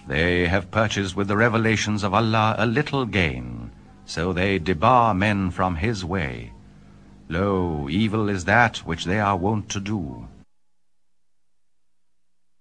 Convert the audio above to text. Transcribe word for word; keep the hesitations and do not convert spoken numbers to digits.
They have purchased with the revelations of Allah a little gain, so they debar men from his way. Lo, evil is that which they are wont to do.